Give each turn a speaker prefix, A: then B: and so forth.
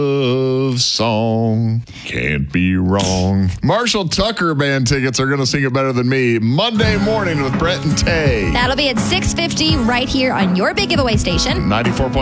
A: love song. Can't be wrong. Marshall Tucker Band tickets are going to sing it better than me Monday morning with Brett and Tay.
B: That'll be at 6:50 right here on your big giveaway station.
A: 94.